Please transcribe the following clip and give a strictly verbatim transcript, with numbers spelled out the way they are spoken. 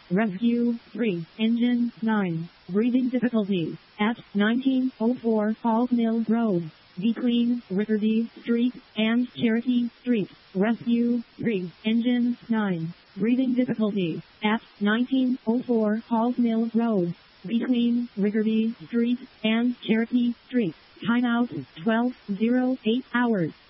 Rescue three, Engine nine, breathing difficulties, at nineteen oh four Falls Mill Road, between Rickardy Street and Cherokee Street. Rescue three, Engine nine, breathing difficulties, at nineteen oh four Falls Mill Road, between Rickardy Street and Cherokee Street. Timeout twelve oh eight hours.